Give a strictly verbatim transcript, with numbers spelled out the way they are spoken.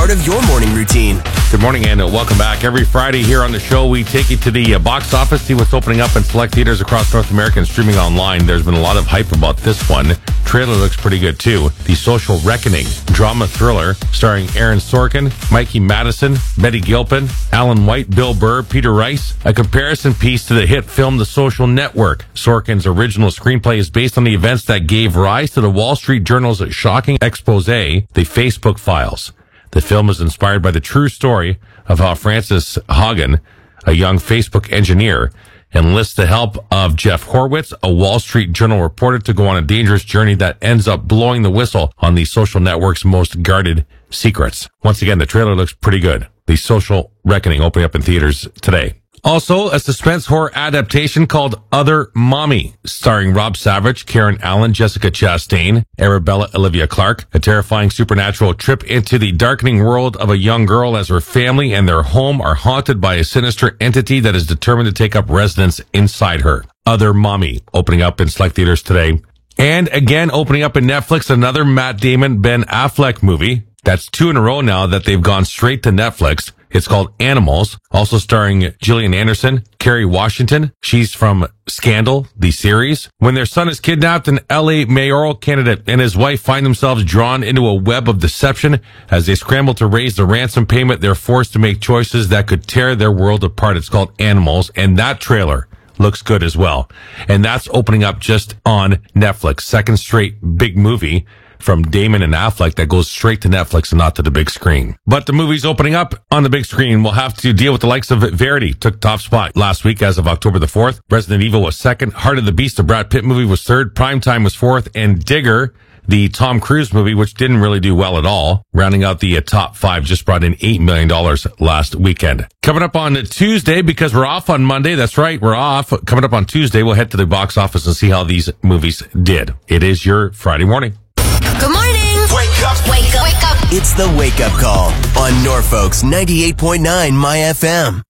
part of your morning routine. Good morning and welcome back. Every Friday here on the show, we take you to the uh, box office, see what's opening up in select theaters across North America and streaming online. There's been a lot of hype about this one. Trailer looks pretty good too. The Social Reckoning, drama thriller starring Aaron Sorkin, Mikey Madison, Betty Gilpin, Alan White, Bill Burr, Peter Rice. A comparison piece to the hit film The Social Network. Sorkin's original screenplay is based on the events that gave rise to the Wall Street Journal's shocking expose, The Facebook Files. The film is inspired by the true story of how Frances Haugen, a young Facebook engineer, enlists the help of Jeff Horwitz, a Wall Street Journal reporter, to go on a dangerous journey that ends up blowing the whistle on the social network's most guarded secrets. Once again, the trailer looks pretty good. The Social Reckoning opening up in theaters today. Also, a suspense horror adaptation called Other Mommy, starring Rob Savage, Karen Allen, Jessica Chastain, Arabella Olivia Clarke. A terrifying supernatural trip into the darkening world of a young girl as her family and their home are haunted by a sinister entity that is determined to take up residence inside her. Other Mommy, opening up in select theaters today. And again, opening up in Netflix, another Matt Damon, Ben Affleck movie. That's two in a row now that they've gone straight to Netflix. It's called Animals, also starring Gillian Anderson, Kerry Washington. She's from Scandal, the series. When their son is kidnapped, an L A mayoral candidate and his wife find themselves drawn into a web of deception. As they scramble to raise the ransom payment, they're forced to make choices that could tear their world apart. It's called Animals, and that trailer looks good as well. And that's opening up just on Netflix. Second straight big movie from Damon and Affleck that goes straight to Netflix and not to the big screen. But the movie's opening up on the big screen. We'll have to deal with the likes of Verity. Took top spot last week as of October the fourth. Resident Evil was second. Heart of the Beast, the Brad Pitt movie, was third. Primetime was fourth. And Digger, the Tom Cruise movie, which didn't really do well at all, rounding out the uh, top five, just brought in eight million dollars last weekend. Coming up on Tuesday, because we're off on Monday, that's right, we're off. Coming up on Tuesday, we'll head to the box office and see how these movies did. It is your Friday morning. Good morning. Wake up. Wake up. Wake up. It's the Wake Up Call on Norfolk's ninety-eight point nine My F M.